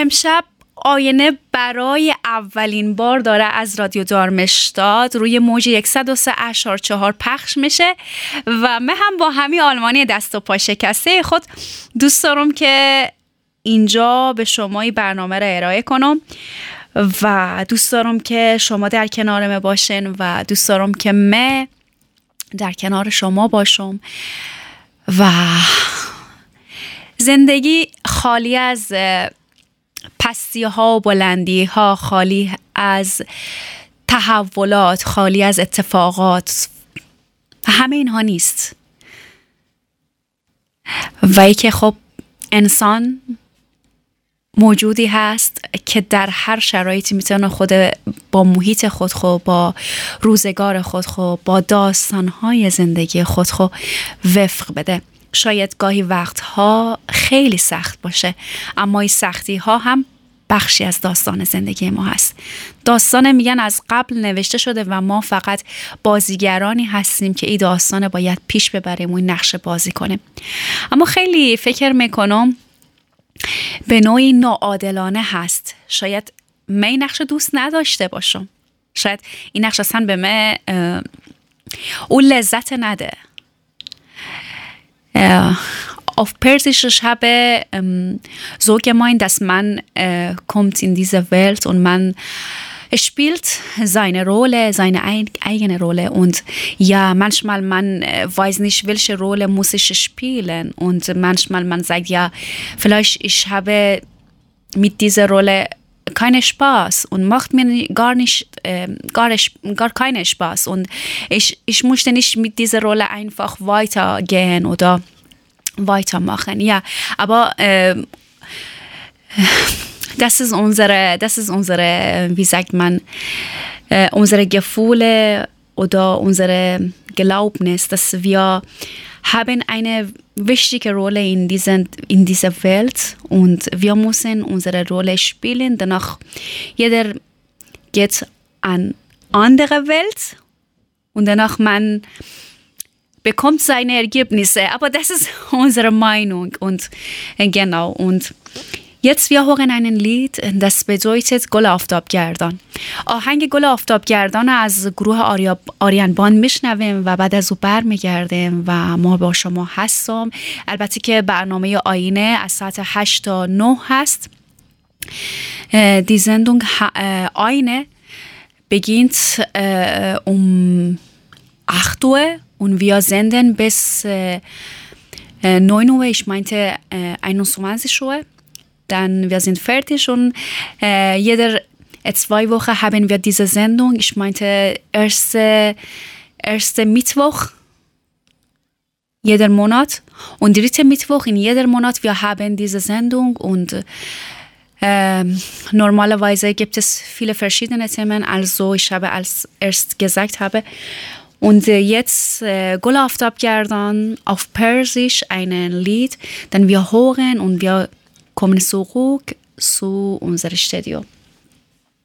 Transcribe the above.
امشب آینه برای اولین بار داره از رادیو دارمشتاد روی موج 103.4 پخش میشه و من هم با همین آلمانی دست و پا شکسته خود دوست دارم که اینجا به شما این برنامه را ارائه کنم و دوست دارم که شما در کنار من باشین و دوست دارم که من در کنار شما باشم و زندگی خالی از پستی ها و بلندی ها، خالی از تحولات، خالی از اتفاقات، همه اینها نیست. و ای که خب انسان موجودی هست که در هر شرایطی میتونه خود با محیط خود با روزگار خود با داستانهای زندگی خود وفق بده. شاید گاهی وقتها خیلی سخت باشه، اما این سختی ها هم بخشی از داستان زندگی ما هست. داستان میگن از قبل نوشته شده و ما فقط بازیگرانی هستیم که این داستان باید پیش ببریم و این نقش بازی کنیم. اما خیلی فکر میکنم به نوعی ناعادلانه هست. شاید من این نقش دوست نداشته باشم، شاید این نقش اصلا به من اون لذت نده. Auf Persisch habe so gemeint, dass man kommt in diese Welt und man spielt seine Rolle, seine eigene Rolle und ja, manchmal man weiß nicht, welche Rolle muss ich spielen und manchmal man sagt, ja, vielleicht ich habe mit dieser Rolle keinen Spaß und macht mir gar keinen Spaß und ich möchte nicht mit dieser Rolle einfach weitergehen oder weitermachen. Ja, aber das ist unsere, wie sagt man, unsere Gefühle oder unsere Glaubnis, dass wir haben eine wichtige Rolle in dieser Welt und wir müssen unsere Rolle spielen. Danach jeder geht an andere Welt und danach man bekommt seine Ergebnisse. Aber das ist unsere Meinung und genau. Und jetzt wir hören ein Lied, das bedeutet گل آفتابگردان. آهنگ گل آفتابگردان از گروه آریان باند میشنویم و بعد از او برمیگردیم و ما با شما هستم. البته که برنامه آینه از ساعت 8 تا 9 هست. Die Sendung Eine beginnt um 8 Uhr und wir senden bis 9 Uhr, ich meinte 21 Uhr. Dann wir sind fertig und jede 2 Wochen haben wir diese Sendung. Ich meinte erste Mittwoch jeder Monat und dritte Mittwoch in jeder Monat wir haben diese Sendung und normalerweise gibt es viele verschiedene Themen, also ich habe als erst gesagt habe und jetzt گل آفتابگردان auf Persisch ein Lied, dann wir hören und wir kommen zurück zu unserem Studio.